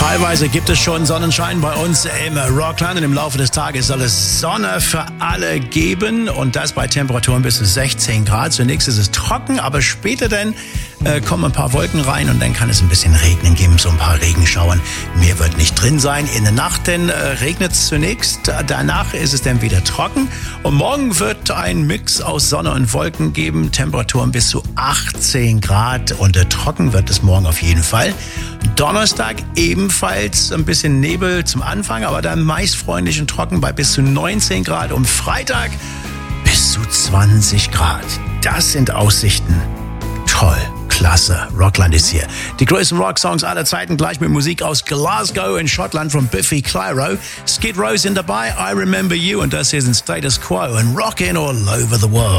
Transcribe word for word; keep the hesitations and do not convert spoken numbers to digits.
Teilweise gibt es schon Sonnenschein bei uns im Rockland und im Laufe des Tages soll es Sonne für alle geben und das bei Temperaturen bis zu sechzehn Grad. Zunächst ist es trocken, aber später dann äh, kommen ein paar Wolken rein und dann kann es ein bisschen regnen, geben so ein paar Regenschauern. Mehr wird nicht drin sein. In der Nacht dann äh, regnet es zunächst, danach ist es dann wieder trocken und morgen wird ein Mix aus Sonne und Wolken geben. Temperaturen bis zu achtzehn Grad und äh, trocken wird es morgen auf jeden Fall. Donnerstag ebenfalls ein bisschen Nebel zum Anfang, aber dann meist freundlich und trocken bei bis zu neunzehn Grad. Und Freitag bis zu zwanzig Grad. Das sind Aussichten. Toll, klasse. Rockland ist hier. Die größten Rocksongs aller Zeiten gleich mit Musik aus Glasgow in Schottland von Biffy Clyro. Skid Row sind dabei, I Remember You und das hier ist ein Status Quo und Rockin' All Over the World.